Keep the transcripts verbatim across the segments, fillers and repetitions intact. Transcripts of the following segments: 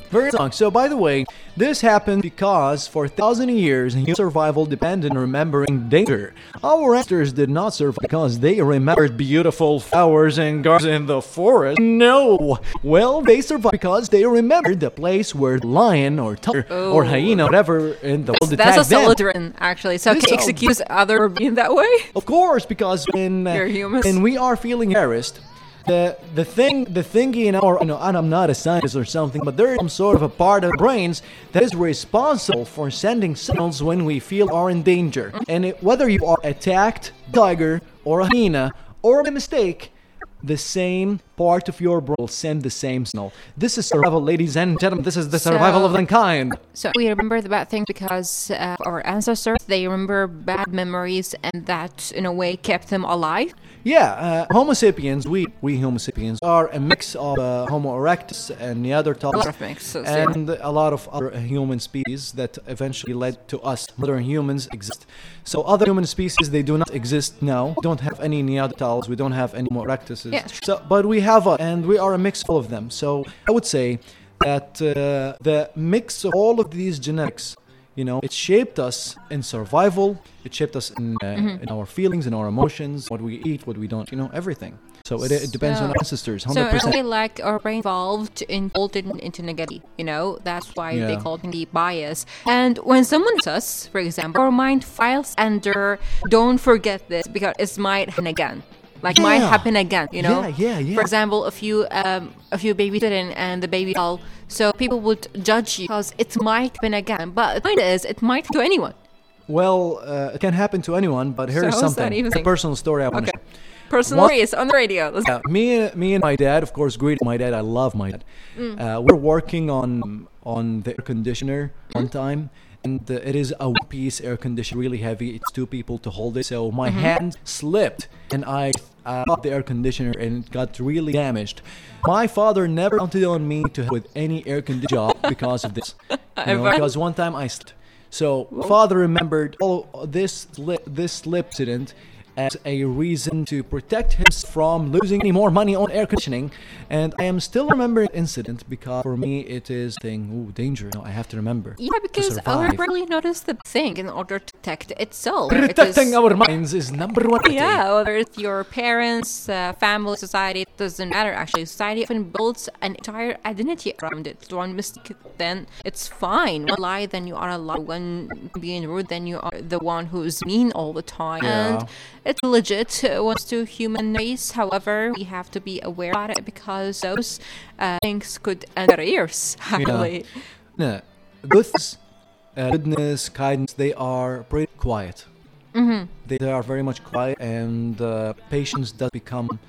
Very long. So, by the way, this happened because for thousands of years, human survival depended on remembering danger. Our ancestors did not survive because they remembered beautiful flowers and gardens in the forest. No. Well, they survived because they remembered the place where the lion or tiger Oh. or hyena, whatever in the world That's attacked a them. Slytherin, actually. So This can you is a- excuse other being that way? Of course, because when uh, You're humans. when we are feeling embarrassed, the the thing the thingy in our, you know, and I'm not a scientist or something, but there is some sort of a part of the brains that is responsible for sending signals when we feel are in danger. And it, whether you are attacked, tiger, or a hyena, or a mistake, the same part of your brain will send the same signal. This is survival, ladies and gentlemen. This is the survival So- of mankind. So we remember the bad things because uh, our ancestors, they remember bad memories, and that, in a way, kept them alive. Yeah, uh, Homo sapiens, we, we Homo sapiens, are a mix of uh, Homo erectus and Neanderthals. A lot of mixes, yeah. And a lot of other human species that eventually led to us. Modern humans exist. So other human species, they do not exist now. We don't have any Neanderthals. We don't have any Homo erectuses. Yeah. So, but we have, uh, and we are a mix of all of them. So I would say that uh, the mix of all of these genetics, you know, it shaped us in survival. It shaped us in, uh, Mm-hmm. in our feelings, in our emotions, what we eat, what we don't, you know, everything. So it, it depends on So- our ancestors, So one hundred in a percent. way, like our brain evolved in folded into negativity, you know, that's why they Yeah. call it the bias. And when someone hits us, for example, our mind files under, don't forget this because it might happen again. Like might Yeah. happen again, you know. Yeah, yeah, yeah. For example, if you um if you babysitting and the baby fell, so people would judge you because it might happen again. But the point is, it might happen to anyone. Well, uh, it can happen to anyone, but here's So how's that something. even A thing? personal story I want to Okay. share. Personal What- race on the radio. Let's Yeah, me, me and my dad, of course, great. My dad, I love my dad. Mm. Uh, we're working on on the air conditioner one time, and uh, it is a one-piece air conditioner, really heavy. It's two people to hold it. So my Mm-hmm. hand slipped, and I uh, popped the air conditioner, and it got really damaged. My father never counted on me to help with any air conditioner job because of this. You know, Ever? because one time I slipped. So father remembered all this slip, this slip incident as a reason to protect him from losing any more money on air conditioning. And I am still remembering the incident because for me it is thing, ooh, danger. No, I have to remember. Yeah, to because our survive. brain really notice the thing in order to protect itself. It Protecting is- our minds is number one. priority. Yeah, whether it's your parents, uh, family, society, it doesn't matter actually. Society often builds an entire identity around it. One mistake, then it's fine. One lie, then you are a lie. When being rude, then you are the one who's mean all the time. Yeah. And it's legit uh, when it's to human race. However, we have to be aware about it because those uh, things could end our ears, actually. No, goodness, uh, goodness, kindness, they are pretty quiet. Mm-hmm. They, they are very much quiet, and uh, patience does become.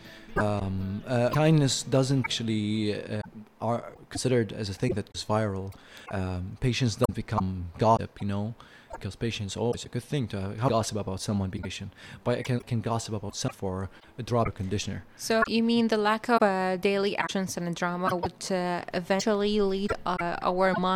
Um, uh, kindness doesn't actually uh, are considered as a thing that is viral. Um, patience doesn't become gossip, you know, because patience is always a good thing to have gossip about someone being patient. But I can can gossip about someone for a drop of conditioner. So you mean the lack of uh, daily actions and drama would uh, eventually lead uh, our mind